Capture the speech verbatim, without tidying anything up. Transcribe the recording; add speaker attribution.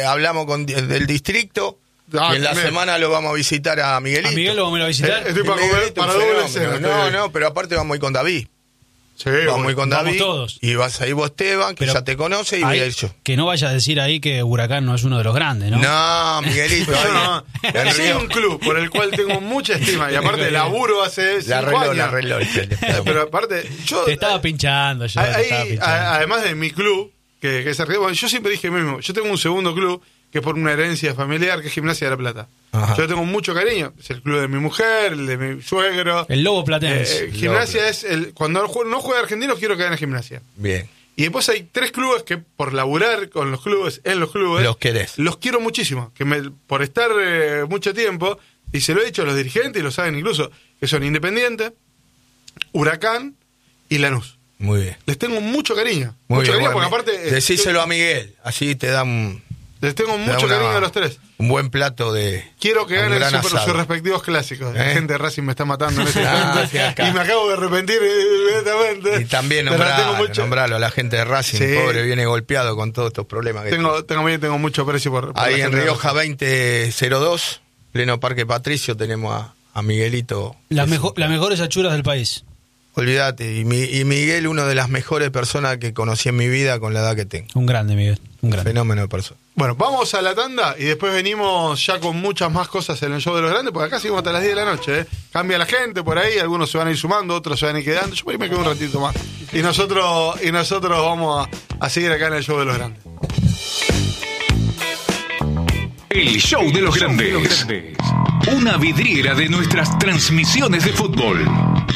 Speaker 1: eh, hablamos con del distrito.
Speaker 2: Ah,
Speaker 1: y en la
Speaker 2: también.
Speaker 1: semana lo vamos a visitar a Miguelito.
Speaker 3: ¿A Miguel lo vamos a ir a visitar?
Speaker 2: Eh, estoy para comer,
Speaker 1: Miguelito,
Speaker 2: para
Speaker 1: un
Speaker 2: doble
Speaker 1: fenómeno.
Speaker 2: cena.
Speaker 1: No,
Speaker 2: estoy-
Speaker 1: no, pero aparte vamos a ir con David.
Speaker 2: Sí,
Speaker 1: Vamos a
Speaker 2: bueno.
Speaker 1: ir con
Speaker 3: Vamos
Speaker 1: David.
Speaker 3: todos.
Speaker 1: Y vas a ir vos, Esteban, que
Speaker 3: Pero
Speaker 1: ya te conoce, y voy
Speaker 3: Ahí,
Speaker 1: a ir yo.
Speaker 3: que no vaya a decir ahí que Huracán no es uno de los grandes, ¿no?
Speaker 1: No, Miguelito.
Speaker 2: Yo no,
Speaker 1: ahí,
Speaker 2: no.
Speaker 1: la
Speaker 2: Si hay
Speaker 1: arregló,
Speaker 2: un club por el cual tengo mucha estima y aparte laburo hace
Speaker 1: la
Speaker 2: cinco
Speaker 1: arregló,
Speaker 2: años.
Speaker 1: la arregló.
Speaker 2: Pero aparte, yo.
Speaker 3: Te estaba pinchando yo. te
Speaker 2: Ahí,
Speaker 3: estaba
Speaker 2: a-
Speaker 3: pinchando.
Speaker 2: además de mi club, que, que es Argentina, bueno, yo siempre dije lo mismo. Yo tengo un segundo club que es por una herencia familiar, que es Gimnasia de la Plata.
Speaker 1: Ajá.
Speaker 2: Yo tengo mucho cariño. Es el club de mi mujer, el de mi suegro.
Speaker 3: El Lobo Platense.
Speaker 2: Eh, gimnasia es el. Cuando no juega Argentino, quiero que gane Gimnasia.
Speaker 1: Bien.
Speaker 2: Y después hay tres clubes que por laburar con los clubes, en los clubes,
Speaker 1: Los querés.
Speaker 2: los quiero muchísimo. Que me, por estar eh, mucho tiempo, y se lo he dicho a los dirigentes, y lo saben incluso, que son Independiente, Huracán y Lanús.
Speaker 1: Muy bien.
Speaker 2: Les tengo mucho cariño.
Speaker 1: Muy
Speaker 2: mucho
Speaker 1: bien.
Speaker 2: cariño
Speaker 1: Bueno,
Speaker 2: porque aparte. eh,
Speaker 1: decíselo a Miguel, así te dan.
Speaker 2: Les tengo
Speaker 1: te da
Speaker 2: mucho
Speaker 1: una-
Speaker 2: cariño a los tres.
Speaker 1: Un buen plato de.
Speaker 2: Quiero que
Speaker 1: un
Speaker 2: ganen
Speaker 1: gran
Speaker 2: sus,
Speaker 1: asado.
Speaker 2: sus respectivos clásicos. La
Speaker 1: ¿Eh?
Speaker 2: gente de Racing me está matando en este
Speaker 1: Ah,
Speaker 2: momento.
Speaker 1: sí, acá.
Speaker 2: Y me acabo de arrepentir inmediatamente.
Speaker 1: Y también
Speaker 2: Pero
Speaker 1: nombralo,
Speaker 2: tengo mucho,
Speaker 1: nombralo a la gente de Racing,
Speaker 2: Sí.
Speaker 1: pobre, viene golpeado con todos estos problemas que
Speaker 2: tengo, tengo, tengo mucho aprecio por, por
Speaker 1: Ahí
Speaker 2: la
Speaker 1: en
Speaker 2: gente de
Speaker 1: Rioja
Speaker 2: Racing.
Speaker 1: veinte cero dos, pleno Parque Patricio, tenemos a, a Miguelito.
Speaker 3: Las,
Speaker 1: Es
Speaker 3: mejo-
Speaker 1: un-
Speaker 3: las mejores achuras del país.
Speaker 1: Olvídate, y, mi- y Miguel, una de las mejores personas que conocí en mi vida con la edad que tengo.
Speaker 3: Un grande, Miguel. Un grande.
Speaker 1: Fenómeno de persona.
Speaker 2: Bueno, vamos a la tanda y después venimos ya con muchas más cosas en el show de los grandes, porque acá seguimos hasta las diez de la noche. ¿eh? Cambia la gente por ahí, algunos se van a ir sumando, otros se van a ir quedando. Yo por ahí me quedo un ratito más. Y nosotros, y nosotros vamos a, a seguir acá en el show de los grandes.
Speaker 4: El show de los grandes. Una vidriera de nuestras transmisiones de fútbol.